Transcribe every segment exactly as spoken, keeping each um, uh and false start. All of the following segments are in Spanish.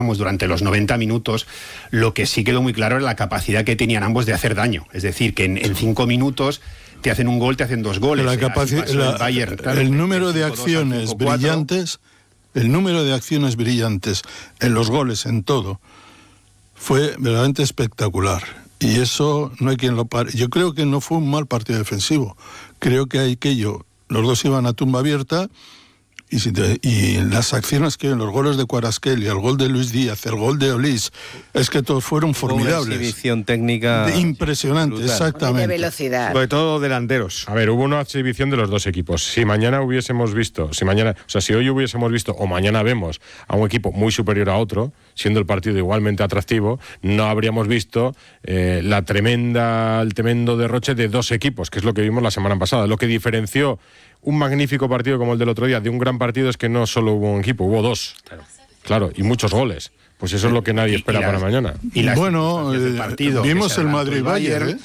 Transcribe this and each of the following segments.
durante los noventa minutos, lo que sí quedó muy claro era la capacidad que tenían ambos de hacer daño. Es decir, que en, en cinco minutos te hacen un gol, te hacen dos goles. La capaci- la, el, Bayern, claro, el número de acciones brillantes, el número de acciones brillantes en los goles, en todo, fue verdaderamente espectacular. Y eso no hay quien lo pare. Yo creo que no fue un mal partido defensivo. Creo que hay aquello, los dos iban a tumba abierta. Y, si te, y las acciones que en los goles de Kvaratskhelia, el gol de Luis Díaz, el gol de Olís, es que todos fueron formidables. Una exhibición técnica de, impresionante, brutal. Exactamente. De velocidad. Sobre todo delanteros. A ver, hubo una exhibición de los dos equipos. Si mañana hubiésemos visto, si mañana, o sea, si hoy hubiésemos visto o mañana vemos a un equipo muy superior a otro, siendo el partido igualmente atractivo, no habríamos visto eh, la tremenda, el tremendo derroche de dos equipos, que es lo que vimos la semana pasada. Lo que diferenció un magnífico partido como el del otro día de un gran partido es que no solo hubo un equipo, hubo dos. Claro, claro, y muchos goles. Pues eso es lo que nadie espera y, y las, para mañana. Y las bueno, eh, partido vimos el Madrid-Bayern, ¿eh?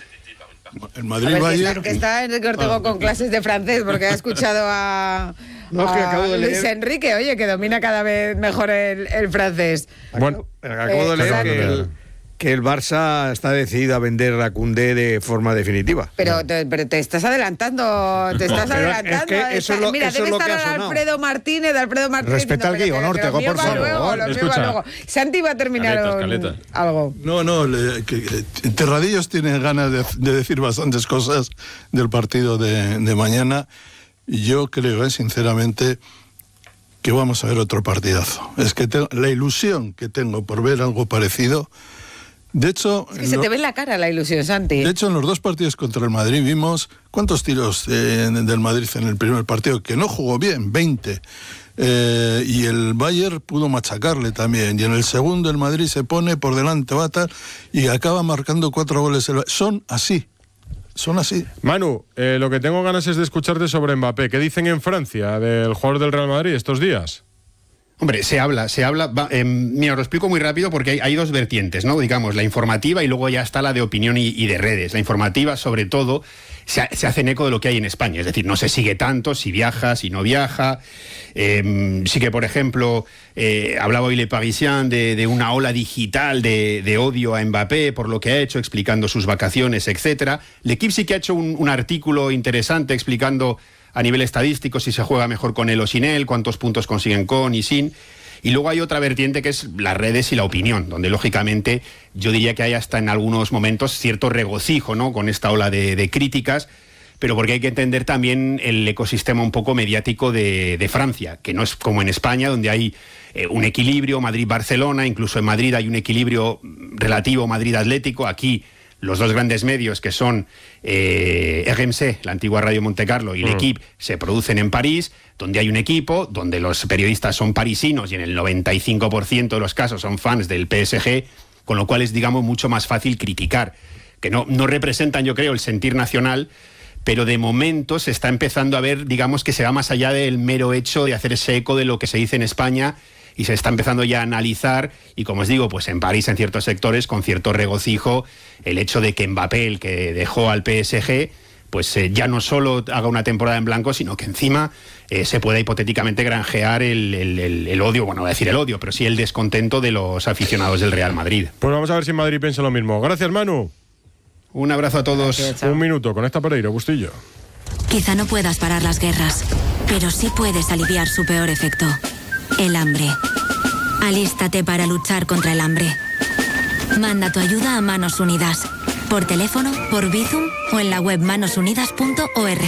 El Madrid-Bayern. Que está Enrique Ortego con clases de francés porque ha escuchado a, no, a que acabo de leer. Luis Enrique, oye, que domina cada vez mejor el, el francés. Bueno, acabo de leer eh, que el... que el Barça está decidido a vender a Koundé de forma definitiva. Pero te, pero te estás adelantando, te estás adelantando. Es que eso es lo, Mira, eso debe es lo estar que ha Alfredo Martínez, Alfredo Martínez. Respeta al guión, Ortego, por favor. Luego, lo mío va luego. Santi va a terminar caleta, caleta. algo. No, no, le, que, que, Terradillos tiene ganas de, de decir bastantes cosas del partido de, de mañana. Y yo creo, eh, sinceramente, que vamos a ver otro partidazo. Es que te, la ilusión que tengo por ver algo parecido. De hecho, es que se lo, te ve en la cara la ilusión, Santi. De hecho, en los dos partidos contra el Madrid vimos cuántos tiros eh, del Madrid en el primer partido, que no jugó bien, veinte. Eh, y el Bayern pudo machacarle también. Y en el segundo el Madrid se pone por delante, bata, y acaba marcando cuatro goles. Son así. Son así. Manu, eh, lo que tengo ganas es de escucharte sobre Mbappé. ¿Qué dicen en Francia del jugador del Real Madrid estos días? Hombre, se habla, se habla... Va, eh, mira, os lo explico muy rápido porque hay, hay dos vertientes, ¿no? Digamos, la informativa y luego ya está la de opinión y, y de redes. La informativa, sobre todo, se, se hacen eco de lo que hay en España. Es decir, no se sigue tanto si viaja, si no viaja. Eh, sí que, por ejemplo, eh, hablaba hoy Le Parisien de, de una ola digital de, de odio a Mbappé por lo que ha hecho, explicando sus vacaciones, etcétera. L'Equipe sí que ha hecho un, un artículo interesante explicando a nivel estadístico si se juega mejor con él o sin él, cuántos puntos consiguen con y sin. Y luego hay otra vertiente que es las redes y la opinión, donde lógicamente yo diría que hay hasta en algunos momentos cierto regocijo, ¿no?, con esta ola de, de críticas, pero porque hay que entender también el ecosistema un poco mediático de, de Francia, que no es como en España, donde hay eh, un equilibrio, Madrid-Barcelona, incluso en Madrid hay un equilibrio relativo Madrid-Atlético. Aquí los dos grandes medios, que son eh, R M C, la antigua Radio Montecarlo, y mm. L'Equipe, se producen en París, donde hay un equipo, donde los periodistas son parisinos y en el noventa y cinco por ciento de los casos son fans del P S G, con lo cual es, digamos, mucho más fácil criticar, que no, no representan, yo creo, el sentir nacional, pero de momento se está empezando a ver, digamos, que se va más allá del mero hecho de hacerse eco de lo que se dice en España, y se está empezando ya a analizar, y como os digo, pues en París, en ciertos sectores, con cierto regocijo, el hecho de que Mbappé, el que dejó al P S G, pues eh, ya no solo haga una temporada en blanco, sino que encima eh, se pueda hipotéticamente granjear el, el, el, el odio, bueno, voy a decir el odio, pero sí el descontento de los aficionados del Real Madrid. Pues vamos a ver si en Madrid piensa lo mismo. Gracias, Manu. Un abrazo a todos. Gracias, un minuto, con esta Pereiro, Bustillo. Quizá no puedas parar las guerras, pero sí puedes aliviar su peor efecto. El hambre. Alístate para luchar contra el hambre. Manda tu ayuda a Manos Unidas. Por teléfono, por Bizum o en la web manos unidas punto org.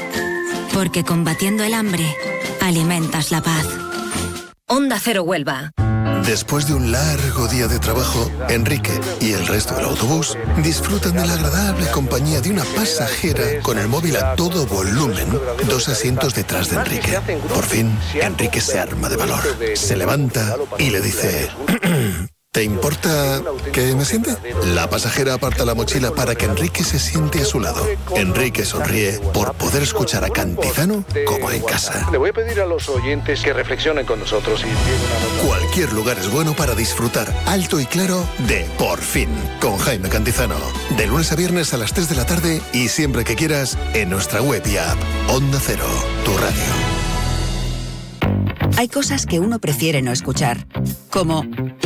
Porque combatiendo el hambre, alimentas la paz. Onda Cero Huelva. Después de un largo día de trabajo, Enrique y el resto del autobús disfrutan de la agradable compañía de una pasajera con el móvil a todo volumen, dos asientos detrás de Enrique. Por fin, Enrique se arma de valor, se levanta y le dice: ¿te importa que me siente? La pasajera aparta la mochila para que Enrique se siente a su lado. Enrique sonríe por poder escuchar a Cantizano como en casa. Le voy a pedir a los oyentes que reflexionen con nosotros y envíen una nota. Cualquier lugar es bueno para disfrutar alto y claro de Por Fin, con Jaime Cantizano. De lunes a viernes a las tres de la tarde y siempre que quieras en nuestra web y app. Onda Cero, tu radio. Hay cosas que uno prefiere no escuchar, como